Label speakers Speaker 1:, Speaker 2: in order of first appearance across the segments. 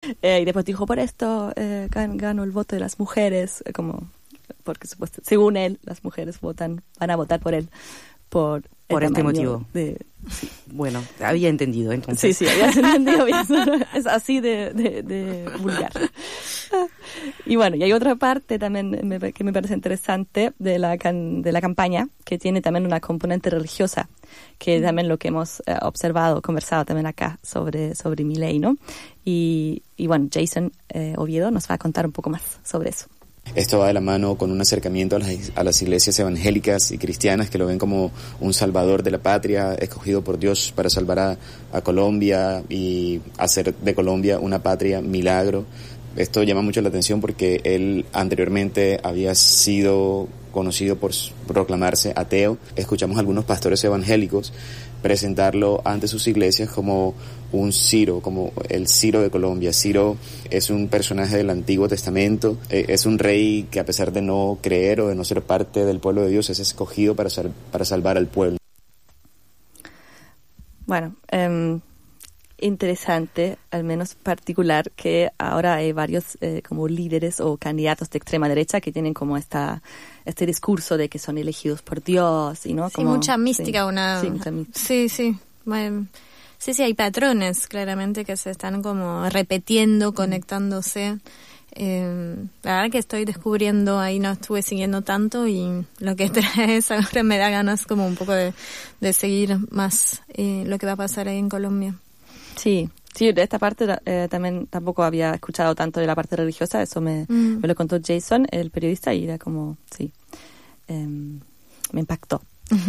Speaker 1: Y después dijo, por esto ganó el voto de las mujeres, porque según él, las mujeres van a votar por él. Por
Speaker 2: este motivo.
Speaker 1: Sí.
Speaker 2: Bueno, había entendido entonces.
Speaker 1: Sí, había entendido bien. Es así de vulgar. Y bueno, y hay otra parte también que me parece interesante de la campaña, que tiene también una componente religiosa, que también lo que hemos observado, conversado también acá sobre Milei, ¿no? Y bueno, Jason Oviedo nos va a contar un poco más sobre eso.
Speaker 3: Esto va de la mano con un acercamiento a las iglesias evangélicas y cristianas que lo ven como un salvador de la patria, escogido por Dios para salvar a Colombia y hacer de Colombia una patria milagro. Esto llama mucho la atención porque él anteriormente había sido conocido por proclamarse ateo. Escuchamos a algunos pastores evangélicos presentarlo ante sus iglesias como un Ciro, como el Ciro de Colombia. Ciro es un personaje del Antiguo Testamento, es un rey que a pesar de no creer o de no ser parte del pueblo de Dios, es escogido para salvar al pueblo.
Speaker 1: Bueno, interesante, al menos particular, que ahora hay varios como líderes o candidatos de extrema derecha que tienen como este discurso de que son elegidos por Dios y no
Speaker 4: sí, como mucha mística,
Speaker 1: mucha mística.
Speaker 4: Sí. Bueno, sí, hay patrones claramente que se están como repitiendo, conectándose. La verdad que estoy descubriendo, ahí no estuve siguiendo tanto y lo que traes ahora me da ganas como un poco de seguir más lo que va a pasar ahí en Colombia.
Speaker 1: Sí, de esta parte también tampoco había escuchado tanto de la parte religiosa, eso me lo contó Jason, el periodista, y era como, me impactó.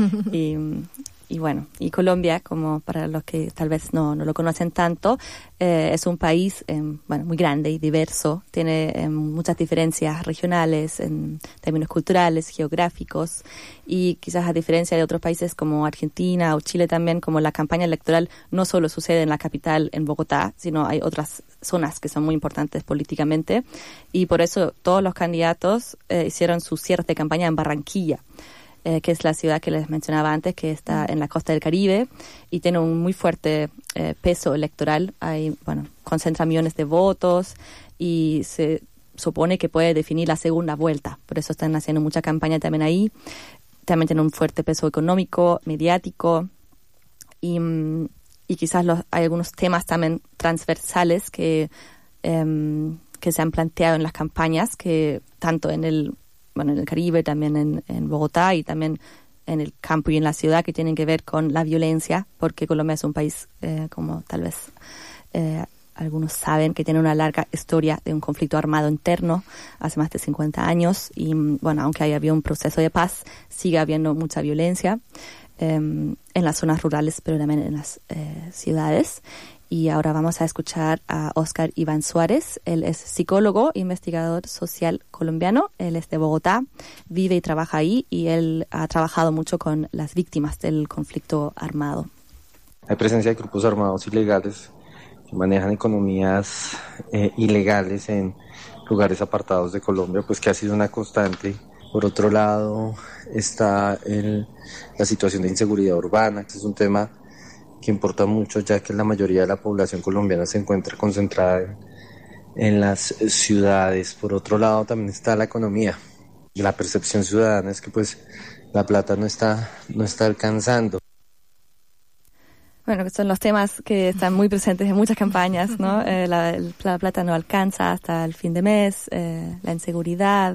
Speaker 1: Y bueno, y Colombia, como para los que tal vez no lo conocen tanto, es un país muy grande y diverso, tiene muchas diferencias regionales en términos culturales, geográficos, y quizás a diferencia de otros países como Argentina o Chile también, como la campaña electoral no solo sucede en la capital, en Bogotá, sino hay otras zonas que son muy importantes políticamente, y por eso todos los candidatos hicieron su cierre de campaña en Barranquilla, que es la ciudad que les mencionaba antes, que está en la costa del Caribe y tiene un muy fuerte peso electoral. Concentra millones de votos y se supone que puede definir la segunda vuelta. Por eso están haciendo mucha campaña también ahí. También tiene un fuerte peso económico, mediático y quizás hay algunos temas también transversales que se han planteado en las campañas, que tanto en el Caribe, también en Bogotá y también en el campo y en la ciudad, que tienen que ver con la violencia, porque Colombia es un país, como tal vez algunos saben, que tiene una larga historia de un conflicto armado interno hace más de 50 años y, aunque haya habido un proceso de paz, sigue habiendo mucha violencia en las zonas rurales, pero también en las ciudades. Y ahora vamos a escuchar a Oscar Iván Suárez. Él es psicólogo, investigador social colombiano. Él es de Bogotá, vive y trabaja ahí y él ha trabajado mucho con las víctimas del conflicto armado.
Speaker 5: Hay presencia de grupos armados ilegales que manejan economías ilegales en lugares apartados de Colombia, pues que ha sido una constante. Por otro lado está la situación de inseguridad urbana, que es un tema que importa mucho, ya que la mayoría de la población colombiana se encuentra concentrada en las ciudades. Por otro lado también está la economía. La percepción ciudadana es que pues la plata no está alcanzando.
Speaker 1: Bueno, que son los temas que están muy presentes en muchas campañas, ¿no? La plata no alcanza hasta el fin de mes, la inseguridad,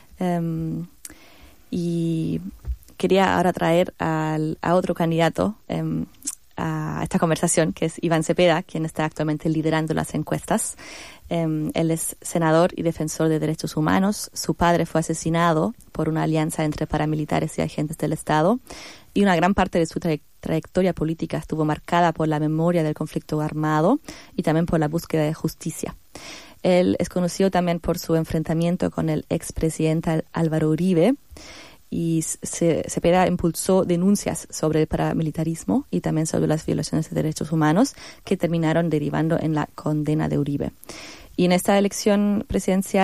Speaker 1: y quería ahora traer a otro candidato a esta conversación, que es Iván Cepeda, quien está actualmente liderando las encuestas. Él es senador y defensor de derechos humanos. Su padre fue asesinado por una alianza entre paramilitares y agentes del Estado, y una gran parte de su trayectoria política estuvo marcada por la memoria del conflicto armado y también por la búsqueda de justicia. Él es conocido también por su enfrentamiento con el expresidente Álvaro Uribe, y Cepeda impulsó denuncias sobre el paramilitarismo y también sobre las violaciones de derechos humanos que terminaron derivando en la condena de Uribe. Y en esta elección presidencial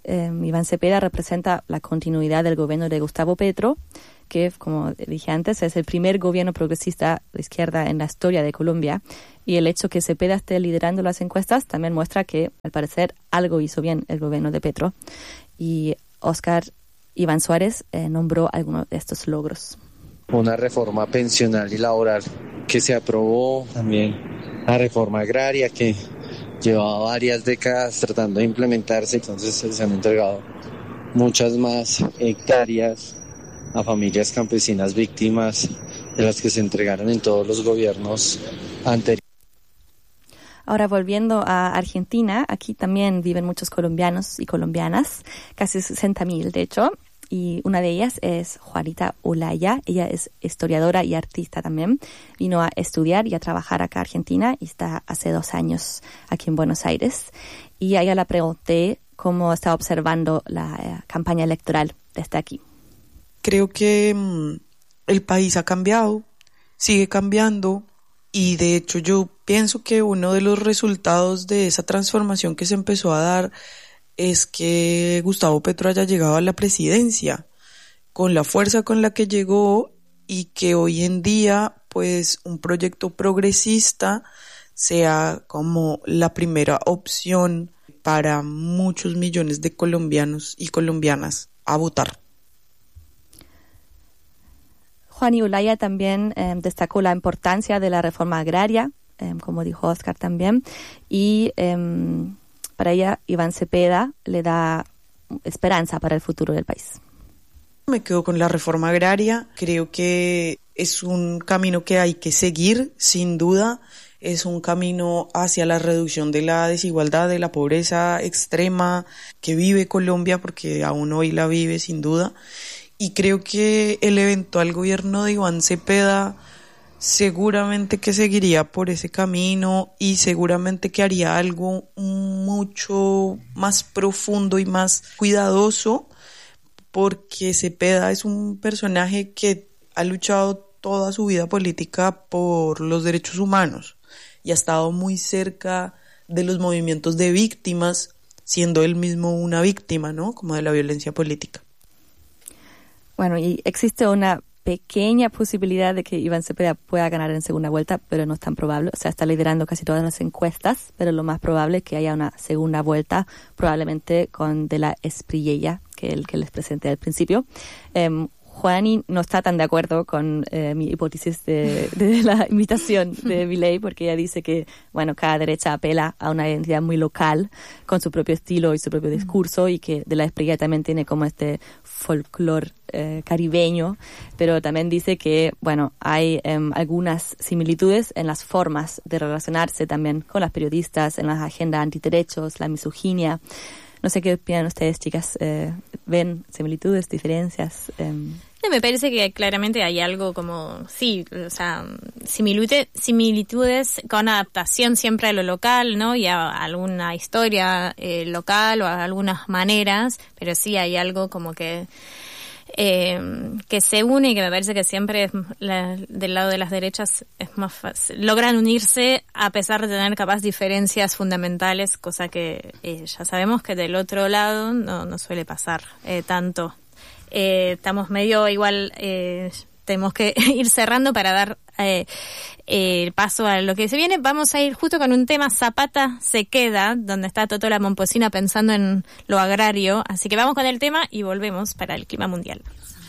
Speaker 1: Iván Cepeda representa la continuidad del gobierno de Gustavo Petro, que, como dije antes, es el primer gobierno progresista de izquierda en la historia de Colombia. Y el hecho que Cepeda esté liderando las encuestas también muestra que, al parecer, algo hizo bien el gobierno de Petro. Y Óscar Iván Suárez nombró algunos de estos logros.
Speaker 5: Una reforma pensional y laboral que se aprobó, también la reforma agraria que llevaba varias décadas tratando de implementarse, entonces se han entregado muchas más hectáreas a familias campesinas víctimas de las que se entregaron en todos los gobiernos anteriores.
Speaker 1: Ahora, volviendo a Argentina, aquí también viven muchos colombianos y colombianas, casi 60.000 de hecho, y una de ellas es Juanita Olaya. Ella es historiadora y artista también. Vino a estudiar y a trabajar acá a Argentina y está hace 2 años aquí en Buenos Aires. Y a ella le pregunté cómo está observando la campaña electoral desde aquí.
Speaker 6: Creo que el país ha cambiado, sigue cambiando. Y de hecho yo pienso que uno de los resultados de esa transformación que se empezó a dar es que Gustavo Petro haya llegado a la presidencia con la fuerza con la que llegó y que hoy en día pues un proyecto progresista sea como la primera opción para muchos millones de colombianos y colombianas a votar.
Speaker 1: Juan Olaya también destacó la importancia de la reforma agraria, como dijo Óscar también, y para ella Iván Cepeda le da esperanza para el futuro del país.
Speaker 6: Me quedo con la reforma agraria, creo que es un camino que hay que seguir, sin duda, es un camino hacia la reducción de la desigualdad, de la pobreza extrema que vive Colombia, porque aún hoy la vive sin duda. Y creo que el eventual gobierno de Iván Cepeda seguramente que seguiría por ese camino y seguramente que haría algo mucho más profundo y más cuidadoso, porque Cepeda es un personaje que ha luchado toda su vida política por los derechos humanos y ha estado muy cerca de los movimientos de víctimas, siendo él mismo una víctima, ¿no? Como de la violencia política.
Speaker 1: Bueno, y existe una pequeña posibilidad de que Iván Cepeda pueda ganar en segunda vuelta, pero no es tan probable. O sea, está liderando casi todas las encuestas, pero lo más probable es que haya una segunda vuelta, probablemente con De la Espriella, que el que les presenté al principio. Juani no está tan de acuerdo con mi hipótesis de la invitación de Milei, porque ella dice que, bueno, cada derecha apela a una identidad muy local, con su propio estilo y su propio discurso, y que De la Espriella también tiene como este folclore caribeño, pero también dice que, bueno, hay algunas similitudes en las formas de relacionarse también con las periodistas, en la agenda antiderechos, la misoginia. No sé qué opinan ustedes, chicas. ¿Ven similitudes, diferencias?
Speaker 4: No, me parece que claramente hay algo como, sí, o sea, similitudes con adaptación siempre a lo local, ¿no? Y a alguna historia local o a algunas maneras, pero sí hay algo como que se une y que me parece que siempre del lado de las derechas es más fácil. Logran unirse a pesar de tener capaz diferencias fundamentales, cosa que ya sabemos que del otro lado no suele pasar tanto. Estamos medio igual, tenemos que ir cerrando para dar el paso a lo que se viene. Vamos a ir justo con un tema, Zapata se queda, donde está Toto la Momposina pensando en lo agrario. Así que vamos con el tema y volvemos para el clima mundial.